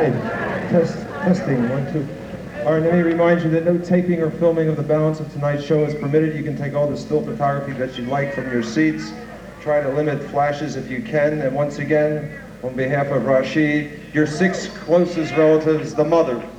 right. Testing, 1, 2. All right, let me remind you that no taping or filming of the balance of tonight's show is permitted. You can take all the still photography that you like from your seats. Try to limit flashes if you can. And once again, on behalf of Rashid, your 6 closest relatives, the mother,